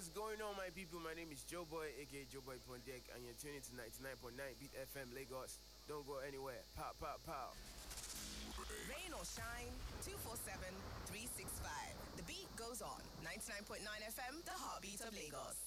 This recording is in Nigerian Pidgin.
What's going on, my people? My name is Joe Boy, aka Joe Boy Pondek, and you're tuning to 99.9 Beat FM Lagos. Don't go anywhere. Pow, pow, pow. Rain or shine, 247 365. The beat goes on. 99.9 FM, the heartbeat of Lagos.